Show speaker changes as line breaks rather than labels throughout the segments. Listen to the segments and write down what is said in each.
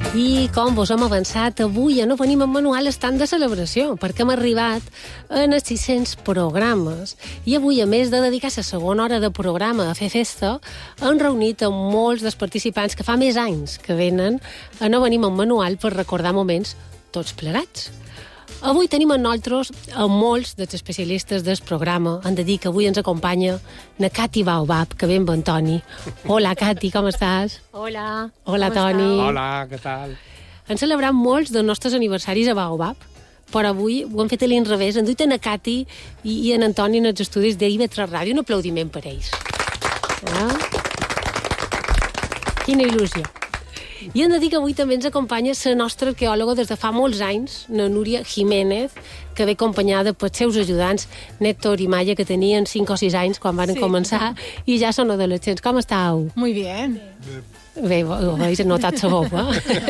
I com vos hem avançat, avui no venim amb manual estant de celebració, perquè hem arribat en els 600 programes. I avui, a més de dedicar la segona hora de programa a fer festa, hem reunit amb molts dels participants que fa més anys que venen a no venim amb manual per recordar moments tots plegats. Avui tenim amb nosaltres a molts dels especialistes del programa. Han de dir que avui ens acompanya na Cati Baobab, que ve amb en Toni. Hola, Cati, com estàs?
Hola.
Hola, Toni.
Hola, què tal?
Han celebrat molts dels nostres aniversaris a Baobab, però avui ho han fet a l'inrevés. Han duit en Cati i en Antoni en els estudis d'IV3 Ràdio. Un aplaudiment per ells. Quina il·lusió. I hem de dir que avui també ens acompanya la nostra arqueòloga des de fa molts anys, la Núria Jiménez, que ve acompanyada pels seus ajudants, Néstor i Maya, que tenien 5 o 6 anys quan van començar, i ja són adolescents. Com estàu?
Muy bien.
Bé, ho habéis notat la boca.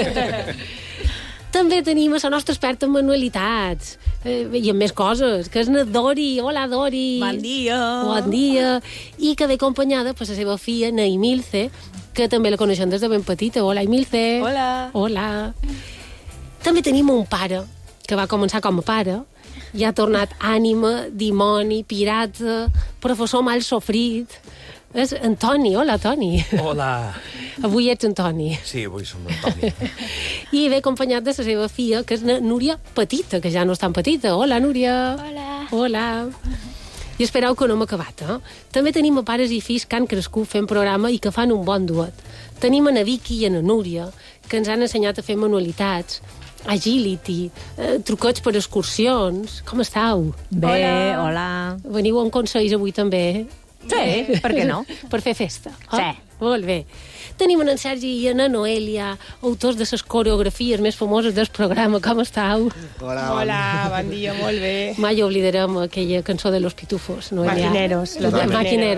També tenim a la nostra experta en manualitats i en més coses, que és na Dori. Hola, Dori.
Bon dia.
Bon dia. I que ve acompanyada per la seva filla, na Emilce, que també la coneixem des de ben petita. Hola, Emilce.
Hola.
Hola. També tenim un pare, que va començar com a pare, i ha tornat ànima, dimoni, pirata, professor mal sofrit. És Antoni. Hola, Toni.
Hola.
Avui ets Antoni.
Sí, avui som Antoni.
I ve acompanyat de la seva filla, que és la Núria Petita, que ja no és tan petita. Hola, Núria.
Hola.
Hola. I espereu que no hem acabat, També tenim a pares i fills que han crescut fent programa i que fan un bon duet. Tenim a Vicky i a Núria, que ens han ensenyat a fer manualitats, agility, truquets per excursions. Com estàu?
Bé, hola.
Veniu amb consells avui també?
Sí, per què no?
Per fer festa.
Sí.
Molt bé. Tenim en Sergi i en Noelia, autors de les coreografies més famoses del programa. Com estàu?
Hola, bon dia, molt bé.
Mai oblidarem aquella cançó de Los Pitufos, Noelia.
Maquineros.
Los Maquineros.